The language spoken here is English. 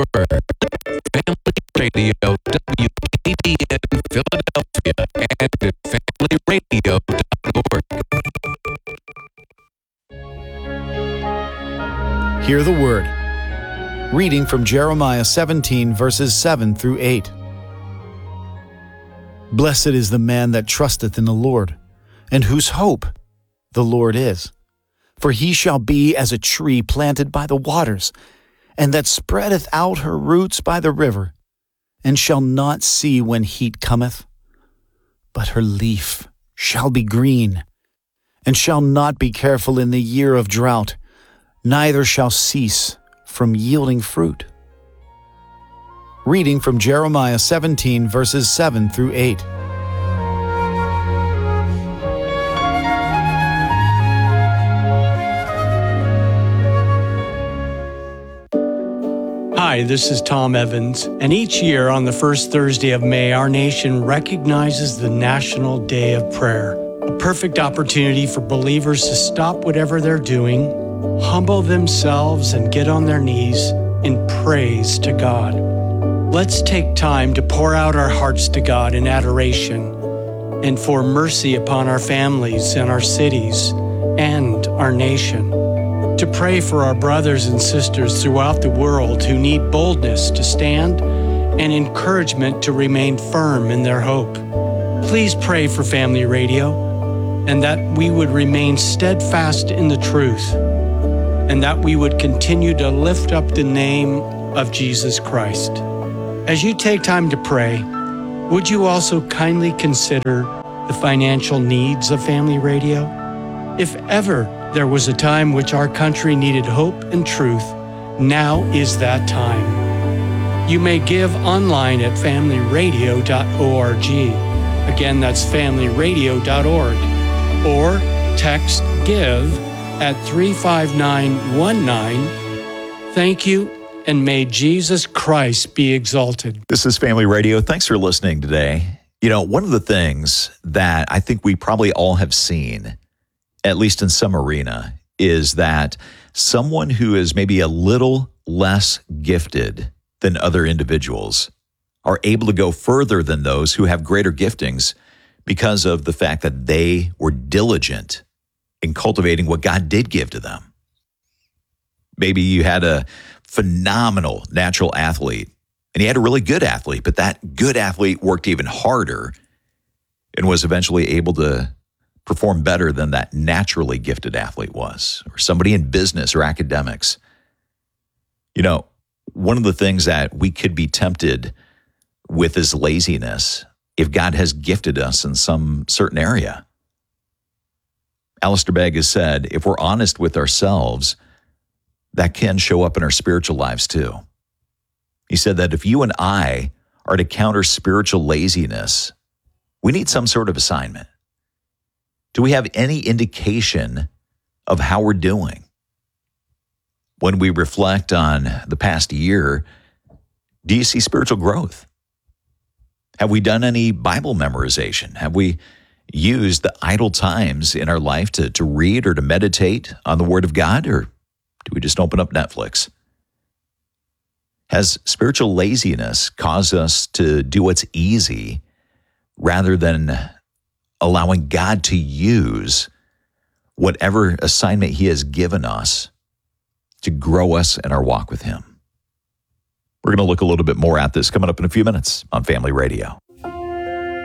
Family Radio, WKTN Philadelphia, and at familyradio.org. Hear the word. Reading from Jeremiah 17, verses 7 through 8. Blessed is the man that trusteth in the Lord, and whose hope the Lord is. For he shall be as a tree planted by the waters, and that spreadeth out her roots by the river, and shall not see when heat cometh. But her leaf shall be green, and shall not be careful in the year of drought, neither shall cease from yielding fruit. Reading from Jeremiah 17, verses 7 through 8. Hi, this is Tom Evans, and each year on the first Thursday of May, our nation recognizes the National Day of Prayer, a perfect opportunity for believers to stop whatever they're doing, humble themselves, and get on their knees in praise to God. Let's take time to pour out our hearts to God in adoration and for mercy upon our families and our cities and our nation. To pray for our brothers and sisters throughout the world who need boldness to stand and encouragement to remain firm in their hope. Please pray for Family Radio and that we would remain steadfast in the truth and that we would continue to lift up the name of Jesus Christ. As you take time to pray, would you also kindly consider the financial needs of Family Radio? If ever there was a time which our country needed hope and truth, now is that time. You may give online at familyradio.org. Again, that's familyradio.org. Or text GIVE at 35919. Thank you, and may Jesus Christ be exalted. This is Family Radio. Thanks for listening today. You know, one of the things that I think we probably all have seen, at least in some arena, is that someone who is maybe a little less gifted than other individuals are able to go further than those who have greater giftings because of the fact that they were diligent in cultivating what God did give to them. Maybe you had a phenomenal natural athlete, and you had a really good athlete, but that good athlete worked even harder and was eventually able to perform better than that naturally gifted athlete was, or somebody in business or academics. You know, one of the things that we could be tempted with is laziness if God has gifted us in some certain area. Alistair Begg has said, if we're honest with ourselves, that can show up in our spiritual lives too. He said that if you and I are to counter spiritual laziness, we need some sort of assignment. Do we have any indication of how we're doing? When we reflect on the past year, do you see spiritual growth? Have we done any Bible memorization? Have we used the idle times in our life to read or to meditate on the Word of God? Or do we just open up Netflix? Has spiritual laziness caused us to do what's easy rather than allowing God to use whatever assignment He has given us to grow us in our walk with Him? We're going to look a little bit more at this coming up in a few minutes on Family Radio.